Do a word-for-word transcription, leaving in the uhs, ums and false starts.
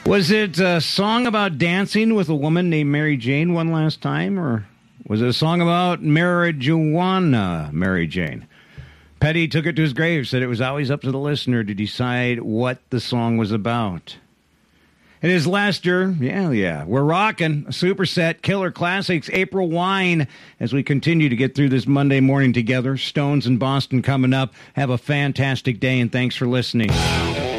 Was it a song about dancing with a woman named Mary Jane one last time, or was it a song about marijuana, Mary Jane? Petty took it to his grave, said it was always up to the listener to decide what the song was about. It is Lester. Yeah, yeah. We're rocking a superset, Killer Classics, April Wine, as we continue to get through this Monday morning together. Stones in Boston coming up. Have a fantastic day, and thanks for listening.